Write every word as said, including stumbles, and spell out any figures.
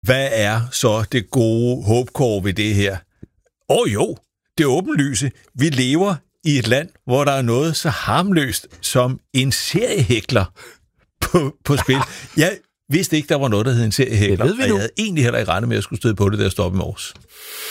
Hvad er så det gode håbkår ved det her? Åh oh, jo, det er åbenlyse. Vi lever i et land, hvor der er noget så harmløst som en seriehækler på, på spil. Jeg vidste ikke, der var noget, der hed en seriehækler, det ved vi og nu. jeg havde egentlig heller ikke regnet med, at jeg skulle støde på det, der stod op i morges.